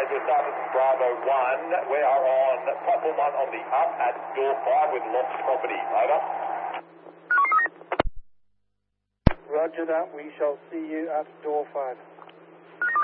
Roger, Sergeant Bravo 1. We are on platform 1 on the up at door 5 with lost property. Over. Roger that. We shall see you at door 5.